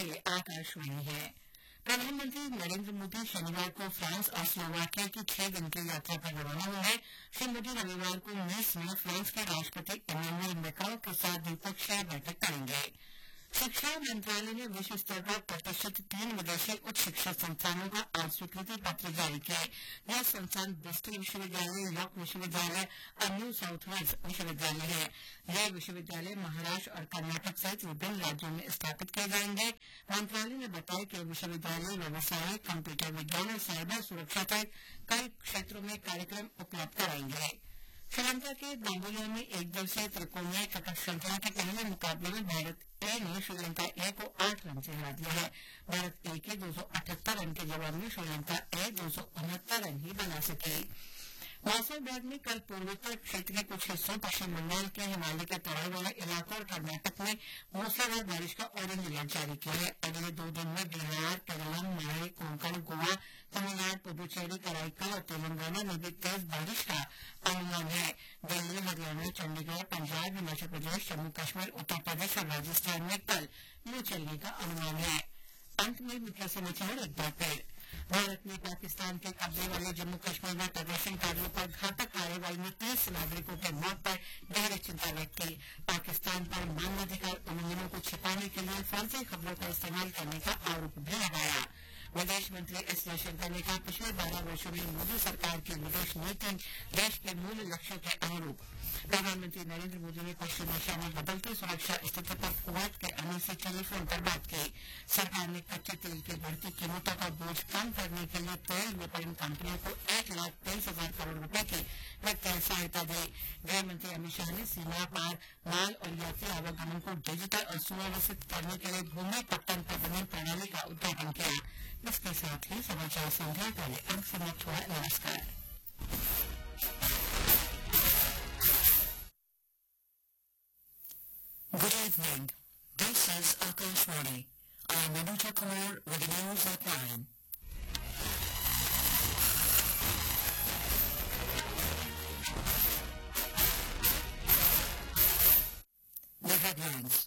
ये आकाशवाणी है। प्रधानमंत्री नरेन्द्र मोदी शनिवार को फ्रांस और स्लोवाकिया की 6 दिन की यात्रा पर रवाना होंगे। श्री मोदी रविवार को नीस में फ्रांस के राष्ट्रपति इमैनुअल मैक्रों के साथ द्विपक्षीय बैठक करेंगे। शिक्षा मंत्रालय ने विश्व स्तर पर प्रतिष्ठित 3 विदेशी उच्च शिक्षा संस्थानों का आज स्वीकृति पत्र जारी किया। यह संस्थान ब्रिस्टल विश्वविद्यालय, यॉर्क विश्वविद्यालय और न्यू साउथ वेल्स विश्वविद्यालय है। यह विश्वविद्यालय महाराष्ट्र और कर्नाटक सहित विभिन्न राज्यों में स्थापित किए जाएंगे। मंत्रालय ने बताया कि विश्वविद्यालय व्यवसायिक, कंप्यूटर विज्ञान और साइबर सुरक्षा सहित कई क्षेत्रों में कार्यक्रम उपलब्ध कराएंगे। श्रीलंका के नाम्बोला में एक दिवसीय त्रिकोणीय क्रिकेट श्रृंखला के पहले मुकाबले में भारत ए ने श्रीलंका ए को 8 रन से हरा दिया है। भारत ए के 278 रन के जवाब में श्रीलंका ए 269 रन ही बना सकी। मौसम विभाग ने कल पूर्वोत्तर क्षेत्र के कुछ हिस्सों, पश्चिम बंगाल के हिमालय के तराई वाले इलाकों और कर्नाटक में मूसलाधार बारिश का ऑरेंज अलर्ट जारी किया है। अगले 2 दिन में बिहार, केरल, मलय, कोंकण, गोवा, तमिलनाडु, पुदुचेरी, कराईकल और तेलंगाना में भी तेज बारिश का अनुमान है। दिल्ली, हरियाणा, चंडीगढ़, पंजाब, हिमाचल प्रदेश, जम्मू कश्मीर, उत्तर प्रदेश और राजस्थान में कल लू चलने का अनुमान है। अंत में मुख्य समाचार एक बार फिर। भारत ने पाकिस्तान के कब्जे वाले जम्मू कश्मीर में प्रदर्शनकारियों पर घातक कार्रवाई में 30 नागरिकों की मौत पर गहरी चिंता व्यक्त की। पाकिस्तान पर मानवाधिकार उल्लंघनों को छिपाने के लिए फर्जी खबरों का इस्तेमाल करने का आरोप भी लगाया। विदेश मंत्री एस जयशंकर ने कहा, पिछले 12 वर्षों में मोदी सरकार की विदेश नीति देश के मूल लक्ष्यों के अनुरूप। प्रधानमंत्री नरेन्द्र मोदी ने पश्चिम एशिया में बदलती सुरक्षा स्थिति पर कुवैत के अमीर से टेलीफोन पर बात की। सरकार ने कच्चे तेल की बढ़ती कीमतों का बोझ कम करने के लिए तेल विपणन कंपनियों को 1,23,000 करोड़ रुपए की वित्तीय सहायता दी। गृह मंत्री अमित शाह ने सीमा पार माल और यात्री आवागमन को डिजिटल और सुव्यवस्थित करने के लिए भूमि पट्टन प्रबंधन प्रणाली का उद्घाटन किया। इसके साथ ही समाचार संध्या का ये अंक समाप्त हुआ। नमस्कार। Good evening. This is Akashvani. I am Anuja Kumar with the news at 9.